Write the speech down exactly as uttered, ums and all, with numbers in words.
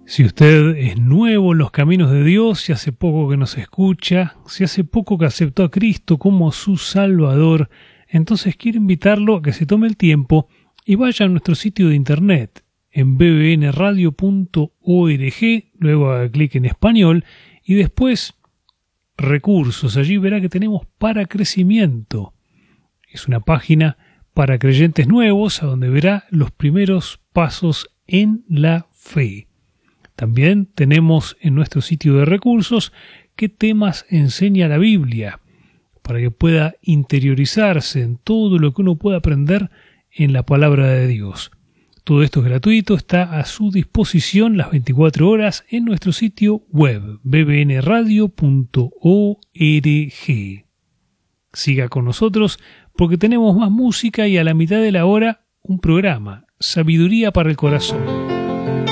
Si usted es nuevo en los caminos de Dios, si hace poco que nos escucha, si hace poco que aceptó a Cristo como su Salvador, entonces quiero invitarlo a que se tome el tiempo y vaya a nuestro sitio de internet en b b n radio punto org, luego haga clic en español y después recursos. Allí verá que tenemos para crecimiento. Es una página para creyentes nuevos a donde verá los primeros pasos en la fe. También tenemos en nuestro sitio de recursos qué temas enseña la Biblia, para que pueda interiorizarse en todo lo que uno puede aprender en la palabra de Dios. Todo esto es gratuito, está a su disposición las veinticuatro horas en nuestro sitio web b b n radio punto org. Siga con nosotros porque tenemos más música y a la mitad de la hora un programa, Sabiduría para el Corazón.